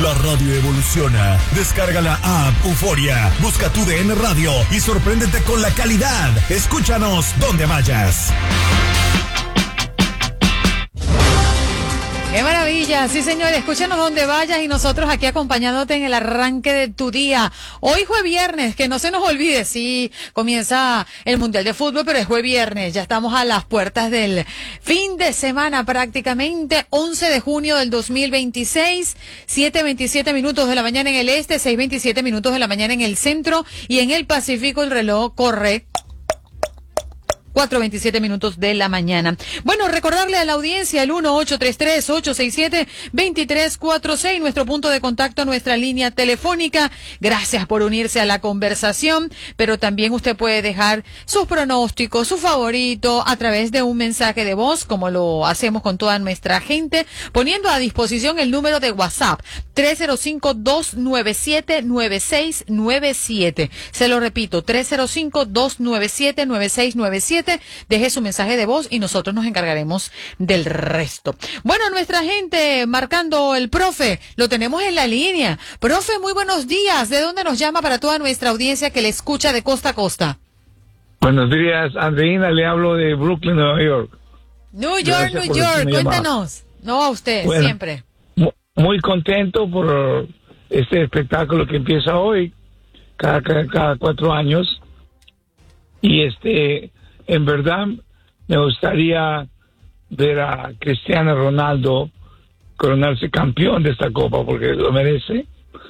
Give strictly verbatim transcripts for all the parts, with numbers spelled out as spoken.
La radio evoluciona. Descarga la app Euforia, busca tu D N Radio y sorpréndete con la calidad. Escúchanos donde vayas. ¡Qué maravilla! Sí, señor, escúchanos donde vayas y nosotros aquí acompañándote en el arranque de tu día. Hoy fue viernes, que no se nos olvide, sí, comienza el Mundial de Fútbol, pero es jueves viernes, ya estamos a las puertas del fin de semana prácticamente, once de junio del dos mil veintiséis, siete veintisiete minutos de la mañana en el este, seis veintisiete minutos de la mañana en el centro y en el Pacífico el reloj corre cuatro veintisiete minutos de la mañana. Bueno, recordarle a la audiencia el uno ocho tres tres, ocho seis siete, dos tres cuatro seis, nuestro punto de contacto, nuestra línea telefónica. Gracias por unirse a la conversación, pero también usted puede dejar sus pronósticos, su favorito, a través de un mensaje de voz, como lo hacemos con toda nuestra gente, poniendo a disposición el número de WhatsApp, tres cero cinco, dos nueve siete, nueve seis nueve siete. Se lo repito, tres cero cinco, dos nueve siete, nueve seis nueve siete. Deje su mensaje de voz y nosotros nos encargaremos del resto. Bueno, nuestra gente marcando el profe, lo tenemos en la línea. Profe, muy buenos días. ¿De dónde nos llama para toda nuestra audiencia que le escucha de costa a costa? Buenos días, Andreina, le hablo de Brooklyn, Nueva York. New York, New York, cuéntanos. No a usted, bueno, siempre. Muy contento por este espectáculo que empieza hoy, cada, cada, cada cuatro años. Y este... En verdad, me gustaría ver a Cristiano Ronaldo coronarse campeón de esta Copa, porque lo merece.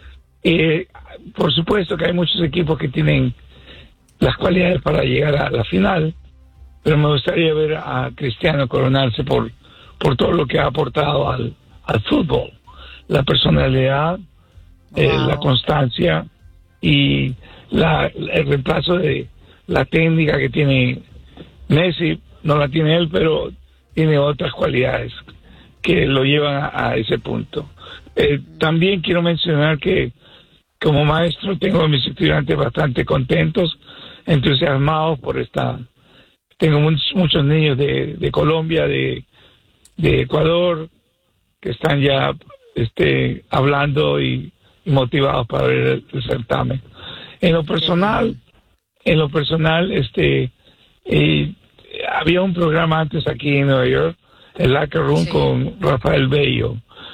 Eh, por supuesto que hay muchos equipos que tienen las cualidades para llegar a la final, pero me gustaría ver a Cristiano coronarse por, por todo lo que ha aportado al, al fútbol. La personalidad, wow. eh, la constancia y la, el reemplazo de la técnica que tiene Messi. No la tiene él, pero tiene otras cualidades que lo llevan a, a ese punto. Eh, también quiero mencionar que como maestro tengo a mis estudiantes bastante contentos, entusiasmados por esta... Tengo muchos, muchos niños de, de Colombia, de, de Ecuador, que están ya este, hablando y, y motivados para ver el, el certamen. En lo personal, en lo personal, este... Eh, había un programa antes aquí en Nueva York, el Locker Room, sí, con Rafael Bello,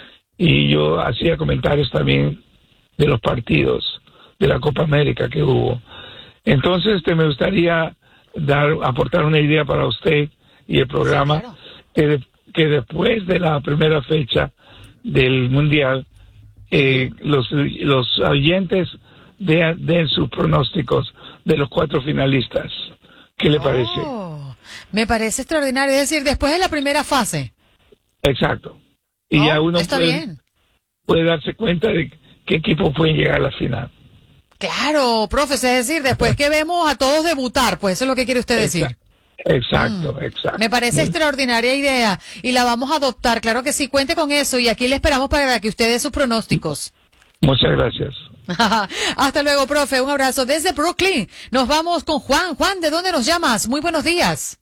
y yo hacía comentarios también de los partidos de la Copa América que hubo. Entonces este, me gustaría dar aportar una idea para usted y el programa, sí, claro, que, de, que después de la primera fecha del Mundial, eh, los, los oyentes den, den sus pronósticos de los cuatro finalistas. ¿Qué le parece? Oh, me parece extraordinario. Es decir, después de la primera fase. Exacto. Y oh, ya uno está puede, bien. puede darse cuenta de qué equipo pueden llegar a la final. Claro, profe, es decir, después que vemos a todos debutar, pues eso es lo que quiere usted decir. Exacto, mm, exacto. Me parece Muy extraordinaria idea y la vamos a adoptar. Claro que sí, cuente con eso y aquí le esperamos para que usted dé sus pronósticos. Muchas gracias. Hasta luego, profe. Un abrazo desde Brooklyn. Nos vamos con Juan. Juan, ¿de dónde nos llamas? Muy buenos días.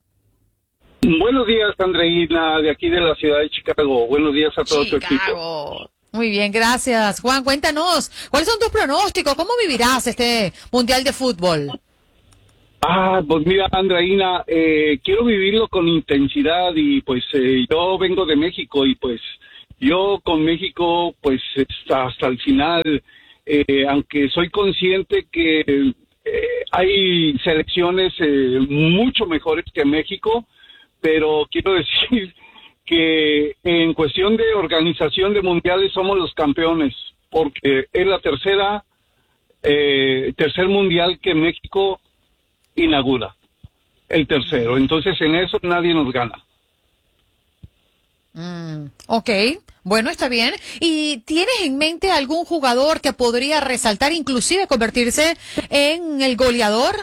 Buenos días, Andreina, de aquí de la ciudad de Chicago. Buenos días a todo Chicago. tu equipo. Muy bien, gracias. Juan, cuéntanos, ¿cuáles son tus pronósticos? ¿Cómo vivirás este Mundial de Fútbol? Ah, pues mira, Andreina, eh, quiero vivirlo con intensidad y pues eh, yo vengo de México y pues yo con México pues hasta, hasta el final... Eh, aunque soy consciente que eh, hay selecciones eh, mucho mejores que México, pero quiero decir que en cuestión de organización de mundiales somos los campeones, porque es la tercera, eh, tercer mundial que México inaugura, el tercero, entonces en eso nadie nos gana. Mm, ok, bueno, está bien. ¿Y tienes en mente algún jugador que podría resaltar, inclusive convertirse en el goleador?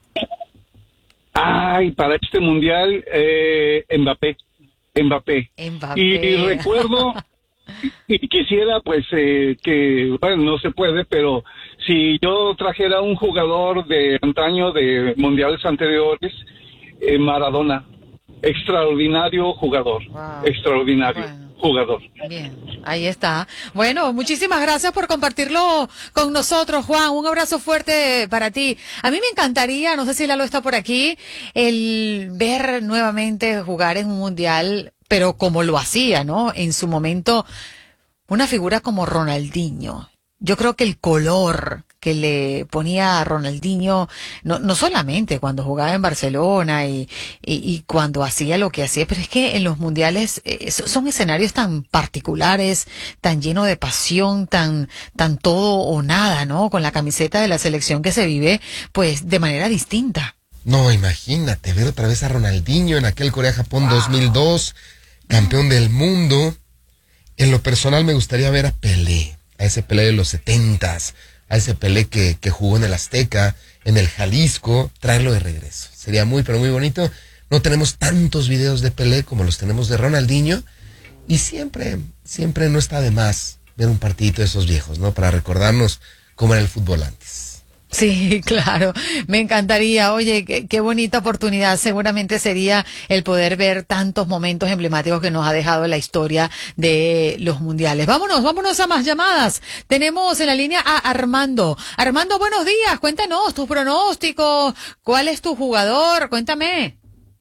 Ay, para este mundial, eh, Mbappé, Mbappé. Mbappé. Y, y recuerdo, y quisiera pues eh, que, bueno, no se puede, pero si yo trajera un jugador de antaño, de mundiales anteriores, eh, Maradona. Extraordinario jugador, wow. extraordinario. Bueno. jugador. Bien, ahí está. Bueno, muchísimas gracias por compartirlo con nosotros, Juan. Un abrazo fuerte para ti. A mí me encantaría, no sé si Lalo está por aquí, el ver nuevamente jugar en un mundial, pero como lo hacía, ¿no? En su momento, una figura como Ronaldinho. Yo creo que el color que le ponía a Ronaldinho, no, no solamente cuando jugaba en Barcelona y, y, y cuando hacía lo que hacía, pero es que en los mundiales eh, son escenarios tan particulares, tan llenos de pasión, tan, tan todo o nada, ¿no? Con la camiseta de la selección que se vive, pues, de manera distinta. No, imagínate, ver otra vez a Ronaldinho en aquel Corea-Japón wow. dos mil dos, campeón del mundo. En lo personal me gustaría ver a Pelé, a ese Pelé de los setentas, a ese Pelé que, que jugó en el Azteca, en el Jalisco, traerlo de regreso. Sería muy, pero muy bonito. No tenemos tantos videos de Pelé como los tenemos de Ronaldinho, y siempre, siempre no está de más ver un partidito de esos viejos, ¿no? Para recordarnos cómo era el fútbol antes. Sí, claro, me encantaría. Oye, qué, qué bonita oportunidad seguramente sería el poder ver tantos momentos emblemáticos que nos ha dejado la historia de los mundiales. Vámonos, vámonos a más llamadas. Tenemos en la línea a Armando. Armando, buenos días, cuéntanos tus pronósticos, ¿cuál es tu jugador? Cuéntame.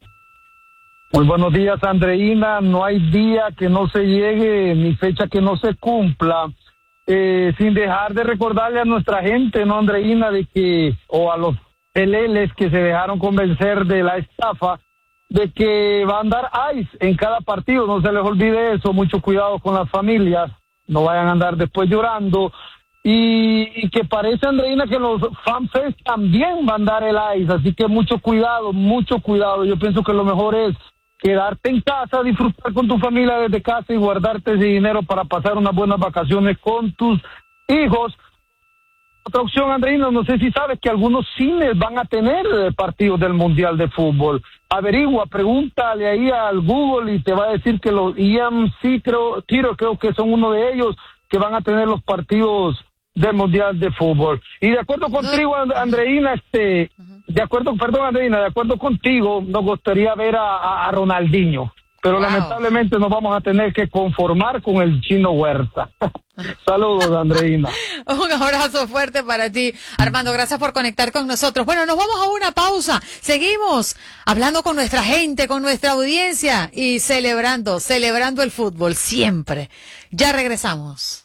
Muy buenos días, Andreina. No hay día que no se llegue, ni fecha que no se cumpla. Eh, sin dejar de recordarle a nuestra gente, ¿no, Andreina? De que, o a los peleles que se dejaron convencer de la estafa, de que va a andar ICE en cada partido, no se les olvide eso, mucho cuidado con las familias, no vayan a andar después llorando, y, y que parece, Andreina, que los FanFest también van a andar el ICE, así que mucho cuidado, mucho cuidado. Yo pienso que lo mejor es quedarte en casa, disfrutar con tu familia desde casa y guardarte ese dinero para pasar unas buenas vacaciones con tus hijos. Otra opción, Andreina, no sé si sabes que algunos cines van a tener partidos del Mundial de Fútbol. Averigua, pregúntale ahí al Google y te va a decir que los E M C, creo, tiro, creo que son uno de ellos que van a tener los partidos del Mundial de Fútbol. Y de acuerdo contigo, Andreina, este... De acuerdo, perdón, Andreina, de acuerdo contigo, nos gustaría ver a, a, a Ronaldinho, pero wow. lamentablemente nos vamos a tener que conformar con el Chino Huerta. Saludos, Andreina. Un abrazo fuerte para ti, Armando, gracias por conectar con nosotros. Bueno, nos vamos a una pausa, seguimos hablando con nuestra gente, con nuestra audiencia y celebrando, celebrando el fútbol siempre. Ya regresamos.